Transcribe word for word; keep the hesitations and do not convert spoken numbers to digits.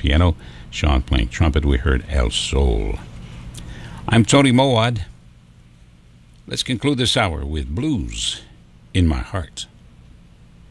piano, Sean playing trumpet. We heard El Sol. I'm Tony Mowad. Let's conclude this hour with Blues in My Heart.